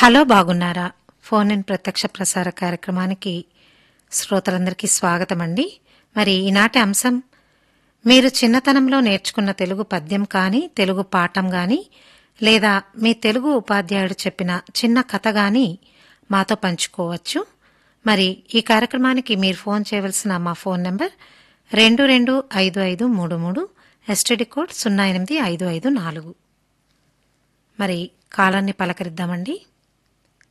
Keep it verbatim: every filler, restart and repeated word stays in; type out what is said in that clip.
Hello బాగున్నారా? Phone in ప్రత్యక్ష ప్రసార కార్యక్రమానికి శ్రోతలందరికీ స్వాగతం అండి. మరి ఈనాటి అంశం, మీరు చిన్నతనంలో నేర్చుకున్న తెలుగు పద్యం కానీ, తెలుగు పాఠం కానీ, లేదా మీ తెలుగు ఉపాధ్యాయుడు చెప్పిన చిన్న కథ కానీ మాతో పంచుకోవచ్చు. మరి ఈ కార్యక్రమానికి మీరు ఫోన్ చేయవలసిన మా ఫోన్ నెంబర్ రెండు రెండు ఐదు ఐదు మూడు మూడు, ఎస్టీడీ కోడ్ సున్నా ఎనిమిది ఐదు ఐదు నాలుగు. మరి కాలాన్ని పలకరిద్దామండి.